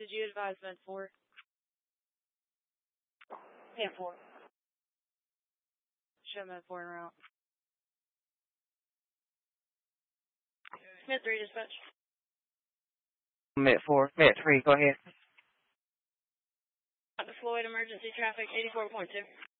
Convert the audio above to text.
Did you advise Med 4? Med 4. Show Med 4 en route. Med 3 dispatch. Med 4, Med 3, go ahead. Deployed emergency traffic 84.2.